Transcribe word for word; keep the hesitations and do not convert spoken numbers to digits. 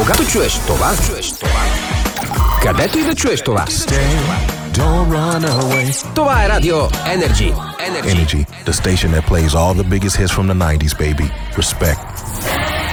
Когато чуеш това, чуеш това. Където и да чуеш това. Stay, don't run away. Това е Радио Energy. Energy. Energy, the station that plays all the biggest hits from the nineties, baby. Respect.